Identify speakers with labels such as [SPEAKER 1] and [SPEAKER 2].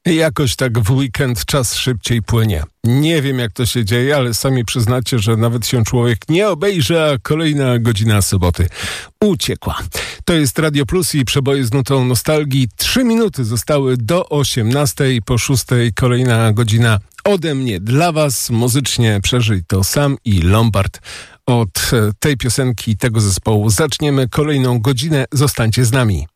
[SPEAKER 1] Jakoś tak w weekend czas szybciej płynie. Nie wiem, jak to się dzieje, ale sami przyznacie, że nawet się człowiek nie obejrzy, a kolejna godzina soboty uciekła. To jest Radio Plus i przeboje z nutą nostalgii. 3 minuty zostały do 18. Po 6 kolejna godzina ode mnie dla was. Muzycznie przeżyj to Sam i Lombard. Od tej piosenki, tego zespołu zaczniemy kolejną godzinę. Zostańcie z nami.